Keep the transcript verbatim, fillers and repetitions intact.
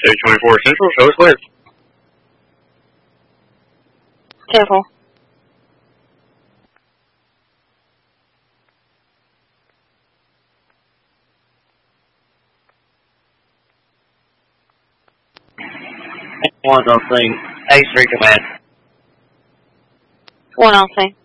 Stage twenty-four Central, show us clear. Careful. One on scene. A three command. One on scene.